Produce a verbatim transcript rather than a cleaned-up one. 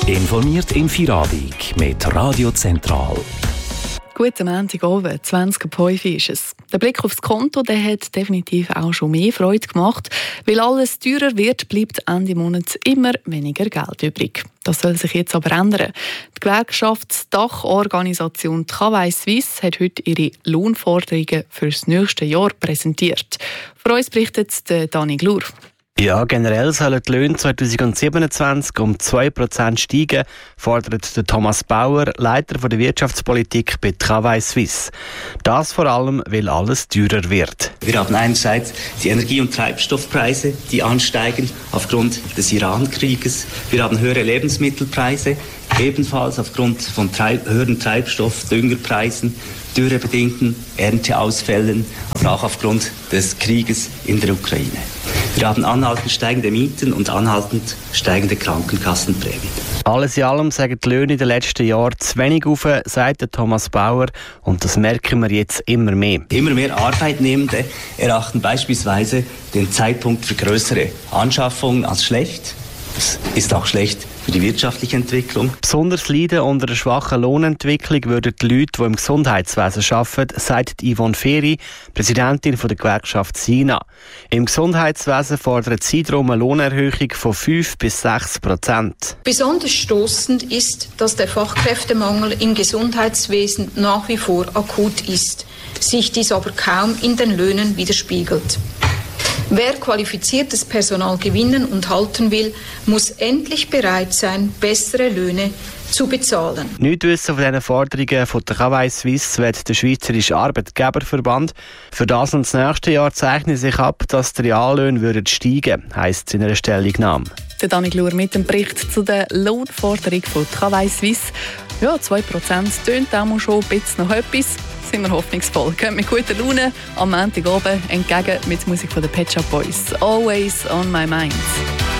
Informiert im Feierabend mit Radio Zentral. Guten Montagabend, zwanzig Uhr fünf ist es. Der Blick aufs Konto der hat definitiv auch schon mehr Freude gemacht. Weil alles teurer wird, bleibt Ende Monat immer weniger Geld übrig. Das soll sich jetzt aber ändern. Die Gewerkschaftsdachorganisation Travail Suisse hat heute ihre Lohnforderungen für das nächste Jahr präsentiert. Für uns berichtet Dani Glur. Ja, generell sollen die Löhne zwanzig siebenundzwanzig um zwei Prozent steigen, fordert der Thomas Bauer, Leiter der Wirtschaftspolitik bei Travail Suisse. Das vor allem, weil alles teurer wird. Wir haben einerseits die Energie- und Treibstoffpreise, die ansteigen aufgrund des Iran-Krieges. Wir haben höhere Lebensmittelpreise, ebenfalls aufgrund von Treib- höheren Treibstoff-, Düngerpreisen, dürrebedingten Ernteausfällen, aber auch aufgrund des Krieges in der Ukraine. Wir haben anhaltend steigende Mieten und anhaltend steigende Krankenkassenprämien. Alles in allem sagen die Löhne in den letzten Jahren zu wenig auf, sagt der Thomas Bauer. Und das merken wir jetzt immer mehr. Immer mehr Arbeitnehmende erachten beispielsweise den Zeitpunkt für größere Anschaffungen als schlecht. Das ist auch schlecht für die wirtschaftliche Entwicklung. Besonders leiden unter einer schwachen Lohnentwicklung würden die Leute, die im Gesundheitswesen arbeiten, sagt Yvonne Ferry, Präsidentin der Gewerkschaft SINA. Im Gesundheitswesen fordert sie darum eine Lohnerhöhung von fünf bis sechs Prozent. Besonders stoßend ist, dass der Fachkräftemangel im Gesundheitswesen nach wie vor akut ist, sich dies aber kaum in den Löhnen widerspiegelt. Wer qualifiziertes Personal gewinnen und halten will, muss endlich bereit sein, bessere Löhne zu bezahlen. Nicht wissen von diesen Forderungen von der Travail Suisse wird der Schweizerische Arbeitgeberverband. Für das und das nächste Jahr zeichnet sich ab, dass die Reallöhne würden steigen, heisst es in einer Stellungnahme. Der Dani Glur mit dem Bericht zu der Lohnforderung von Travail Suisse. Ja, zwei Prozent tönt auch mal schon ein bisschen noch etwas. Sind wir hoffnungsvoll. Gehen mit guter Laune am Montagabend entgegen mit Musik von den Pet Shop Boys. Always on my mind.